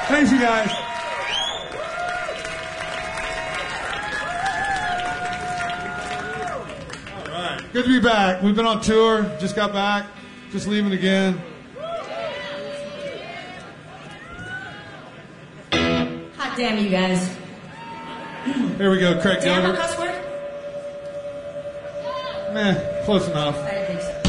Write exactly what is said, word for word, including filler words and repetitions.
Thanks, you guys. All right. Good to be back. We've been on tour. Just got back. Just leaving again. Hot damn, you guys. Here we go, Craig Damn a Gilbert. cuss word? Meh, close enough. I didn't think so.